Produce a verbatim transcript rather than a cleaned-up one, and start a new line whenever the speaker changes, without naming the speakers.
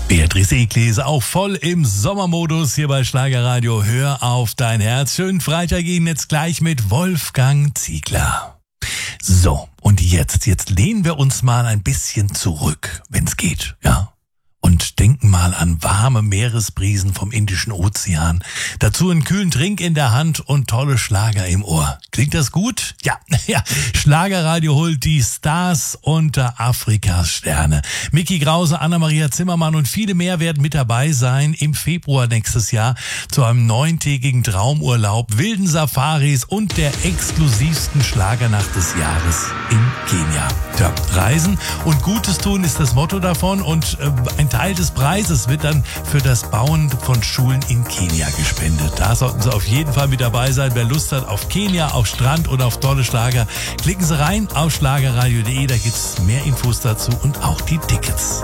Beatrice Eglis auch voll im Sommermodus hier bei Schlagerradio. Hör auf dein Herz. Schönen Freitag Ihnen jetzt gleich mit Wolfgang Ziegler. So, und jetzt, jetzt lehnen wir uns mal ein bisschen zurück, wenn's geht, ja. Und denken mal an warme Meeresbrisen vom Indischen Ozean. Dazu einen kühlen Trink in der Hand und tolle Schlager im Ohr. Klingt das gut? Ja, ja. Schlagerradio holt die Stars unter Afrikas Sterne. Micky Krause, Anna-Maria Zimmermann und viele mehr werden mit dabei sein im Februar nächstes Jahr zu einem neuntägigen Traumurlaub, wilden Safaris und der exklusivsten Schlagernacht des Jahres in Kenia. Tja, Reisen und Gutes tun ist das Motto davon und äh, ein Teil des Preises wird dann für das Bauen von Schulen in Kenia gespendet. Da sollten Sie auf jeden Fall mit dabei sein. Wer Lust hat auf Kenia, auf Strand oder auf tolle Schlager, klicken Sie rein auf schlagerradio punkt de, da gibt's mehr Infos dazu und auch die Tickets.